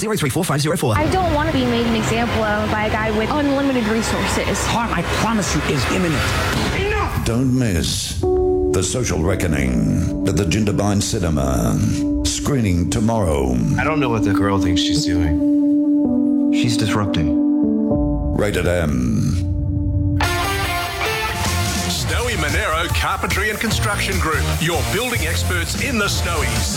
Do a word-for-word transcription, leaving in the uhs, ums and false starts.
zero three four five zero four. I don't want to be made an example of by a guy with unlimited resources. Harm, I promise you, is imminent. Enough! Don't miss The Social Reckoning at the Jindabyne Cinema. Screening tomorrow. I don't know what the girl thinks she's doing. She's disrupting. Rated M. Snowy Monero Carpentry and Construction Group, your building experts in the Snowies.